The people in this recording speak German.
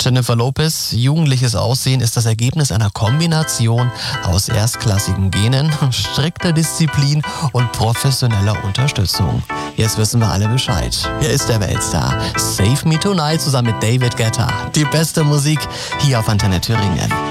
Jennifer Lopez' jugendliches Aussehen ist das Ergebnis einer Kombination aus erstklassigen Genen, strikter Disziplin und professioneller Unterstützung. Jetzt wissen wir alle Bescheid. Hier ist der Weltstar. Save Me Tonight zusammen mit David Guetta. Die beste Musik hier auf Antenne Thüringen.